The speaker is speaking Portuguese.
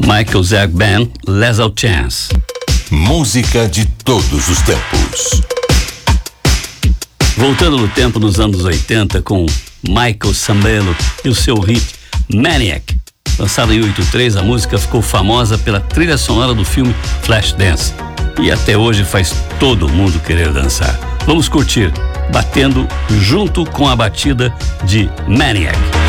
Michael Zag Band, Lethal Chance. Música de todos os tempos. Voltando no tempo nos anos 80 com Michael Sambello e o seu hit Maniac. Lançado em 83, a música ficou famosa pela trilha sonora do filme Flashdance. E até hoje faz todo mundo querer dançar. Vamos curtir, batendo junto com a batida de Maniac.